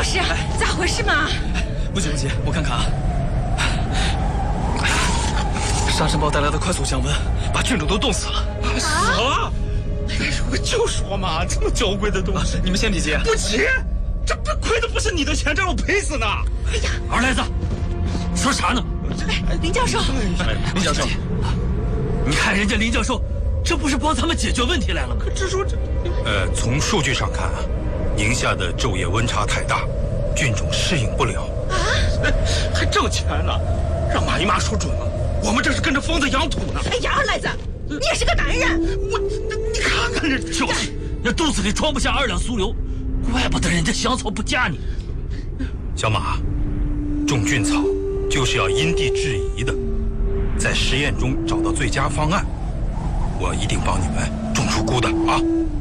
师，咋回事嘛？ 不急不急，我看看啊。沙尘暴带来的快速降温，把菌种都冻死了。 死了？我就说嘛，这么娇贵的东西， 你们先别急， 不急，这亏的不是你的钱，这让我赔死呢。 哎呀， 二赖子，说啥呢？ 林教授， 林教授， 你看人家林教授，这不是帮咱们解决问题来了吗？ 可这说这， 从数据上看啊，宁夏的昼夜温差太大，菌种适应不了。 还挣钱了，让马姨妈说准了，我们这是跟着疯子养土呢。 哎呀，二赖子，你也是个男人， 你看看这， 就是，那肚子里装不下2两酥油，怪不得人家香草不嫁你。 小马，种菌草就是要因地制宜的，在实验中找到最佳方案。我一定帮你们种出菇的啊！